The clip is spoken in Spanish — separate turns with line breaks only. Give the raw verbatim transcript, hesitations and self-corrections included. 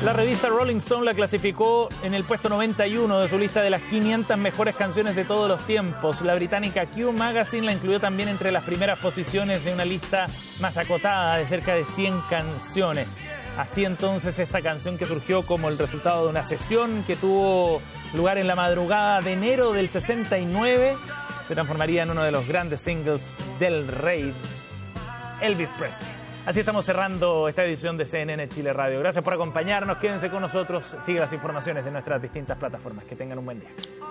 La revista Rolling Stone la clasificó en el puesto noventa y uno de su lista de las quinientas mejores canciones de todos los tiempos. La británica Q Magazine la incluyó también entre las primeras posiciones de una lista más acotada de cerca de cien canciones. Así entonces, esta canción, que surgió como el resultado de una sesión que tuvo lugar en la madrugada de enero del sesenta y nueve, se transformaría en uno de los grandes singles del rey Elvis Presley. Así estamos cerrando esta edición de C N N Chile Radio. Gracias por acompañarnos, quédense con nosotros, sigan las informaciones en nuestras distintas plataformas. Que tengan un buen día.